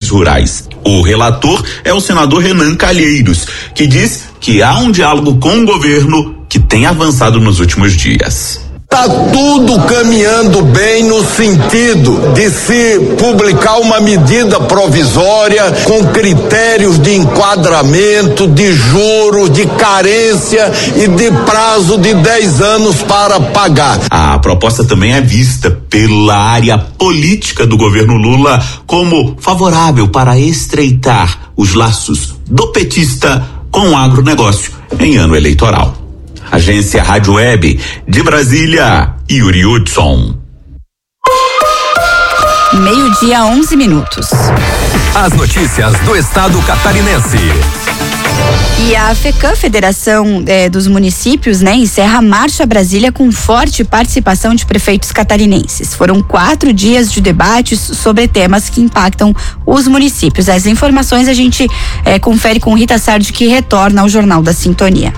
rurais. O relator é o senador Renan Calheiros, que diz que há um diálogo com o governo que tem avançado nos últimos dias. Tá tudo caminhando bem no sentido de se publicar uma medida provisória com critérios de enquadramento, de juros, de carência e de prazo de 10 anos para pagar. A proposta também é vista pela área política do governo Lula como favorável para estreitar os laços do petista com o agronegócio em ano eleitoral. Agência Rádio Web de Brasília, Yuri Hudson. 12:11. As notícias do estado catarinense. E a FECAM, Federação dos Municípios, encerra a Marcha Brasília com forte participação de prefeitos catarinenses. Foram 4 dias de debates sobre temas que impactam os municípios. As informações a gente confere com Rita Sardi, que retorna ao Jornal da Sintonia.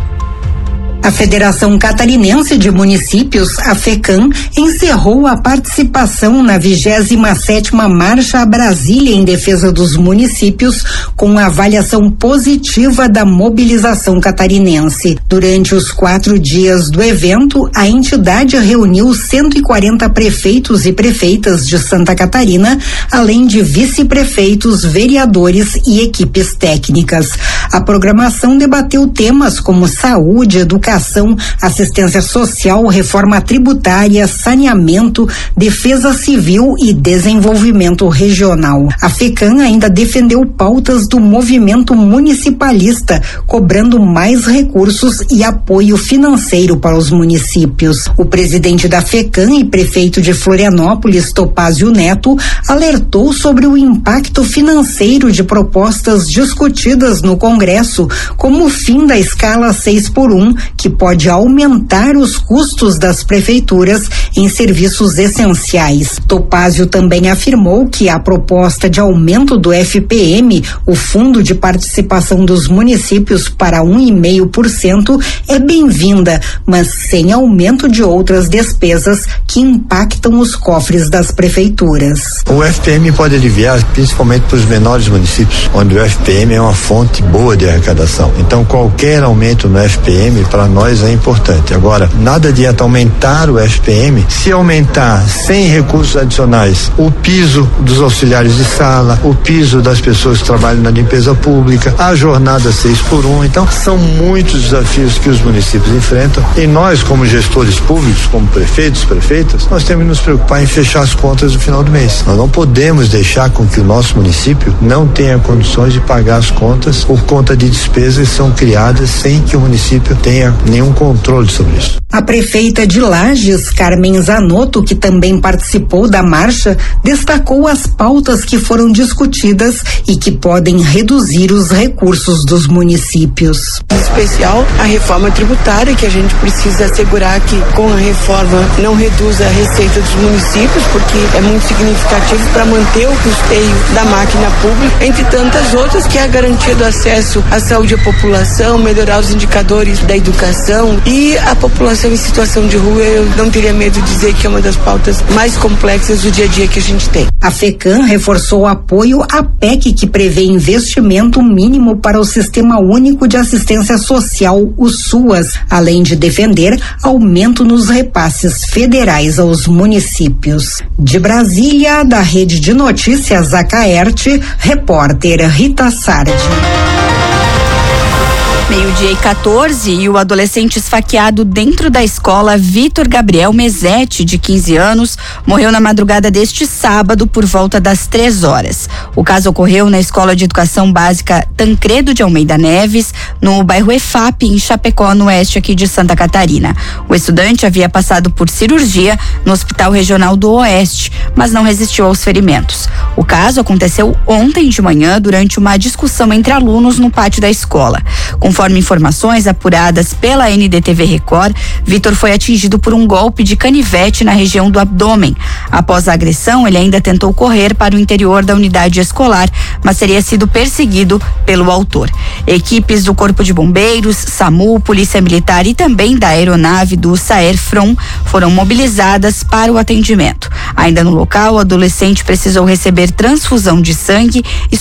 A Federação Catarinense de Municípios, a FECAM, encerrou a participação na 27ª Marcha a Brasília em defesa dos municípios, com avaliação positiva da mobilização catarinense. Durante os 4 dias do evento, a entidade reuniu 140 prefeitos e prefeitas de Santa Catarina, além de vice-prefeitos, vereadores e equipes técnicas. A programação debateu temas como saúde, educação, assistência social, reforma tributária, saneamento, defesa civil e desenvolvimento regional. A FECAM ainda defendeu pautas do movimento municipalista, cobrando mais recursos e apoio financeiro para os municípios. O presidente da FECAM e prefeito de Florianópolis, Topázio Neto, alertou sobre o impacto financeiro de propostas discutidas no Congresso, como o fim da escala 6x1, que pode aumentar os custos das prefeituras em serviços essenciais. Topázio também afirmou que a proposta de aumento do FPM, o Fundo de Participação dos Municípios, para 1,5% é bem-vinda, mas sem aumento de outras despesas que impactam os cofres das prefeituras. O FPM pode aliviar principalmente para os menores municípios, onde o FPM é uma fonte boa de arrecadação. Então, qualquer aumento no FPM para nós é importante. Agora, nada adianta aumentar o FPM se aumentar sem recursos adicionais o piso dos auxiliares de sala, o piso das pessoas que trabalham na limpeza pública, a jornada 6x1. Então, são muitos desafios que os municípios enfrentam e nós, como gestores públicos, como prefeitos, prefeitas, nós temos que nos preocupar em fechar as contas no final do mês. Nós não podemos deixar com que o nosso município não tenha condições de pagar as contas por conta de despesas que são criadas sem que o município tenha nenhum controle sobre isso. A prefeita de Lages, Carmen Zanotto, que também participou da marcha, destacou as pautas que foram discutidas e que podem reduzir os recursos dos municípios. Em especial, a reforma tributária, que a gente precisa assegurar que com a reforma não reduza a receita dos municípios, porque é muito significativo para manter o custeio da máquina pública, entre tantas outras, que é a garantia do acesso à saúde à população, melhorar os indicadores da educação e a população em situação de rua. Eu não teria medo de dizer que é uma das pautas mais complexas do dia a dia que a gente tem. A FECAM reforçou o apoio à PEC, que prevê investimento mínimo para o Sistema Único de Assistência Social, o SUAS, além de defender aumento nos repasses federais aos municípios. De Brasília, da Rede de Notícias Acaerte, repórter Rita Sardi. 12:14, e o adolescente esfaqueado dentro da escola Vitor Gabriel Mesetti, de 15 anos, morreu na madrugada deste sábado por volta das 3h. O caso ocorreu na Escola de Educação Básica Tancredo de Almeida Neves, no bairro EFAP, em Chapecó, no oeste aqui de Santa Catarina. O estudante havia passado por cirurgia no Hospital Regional do Oeste, mas não resistiu aos ferimentos. O caso aconteceu ontem de manhã durante uma discussão entre alunos no pátio da escola. Conforme informações apuradas pela NDTV Record, Vitor foi atingido por um golpe de canivete na região do abdômen. Após a agressão, ele ainda tentou correr para o interior da unidade escolar, mas teria sido perseguido pelo autor. Equipes do Corpo de Bombeiros, SAMU, Polícia Militar e também da aeronave do Saer-From foram mobilizadas para o atendimento. Ainda no local, o adolescente precisou receber transfusão de sangue e